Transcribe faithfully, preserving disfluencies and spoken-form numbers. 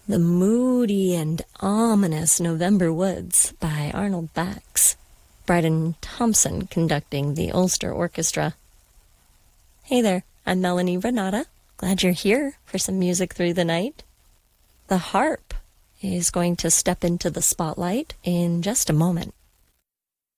The Moody and Ominous November Woods by Arnold Bax. Bryden Thompson conducting the Ulster Orchestra. Hey there, I'm Melanie Renata. Glad you're here for some music through the night. The harp is going to step into the spotlight in just a moment.